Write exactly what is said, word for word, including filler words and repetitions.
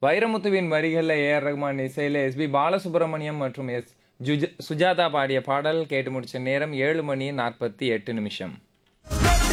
வைரமுத்துவின் வரிகளில் ஏஆர் ரஹ்மான் இசையில் எஸ்பி பாலசுப்ரமணியம் மற்றும் எஸ் ஜுஜ சுஜாதா பாடிய பாடல் கேட்டு முடிச்ச நேரம் ஏழு மணி நாற்பத்தி எட்டு நிமிஷம்.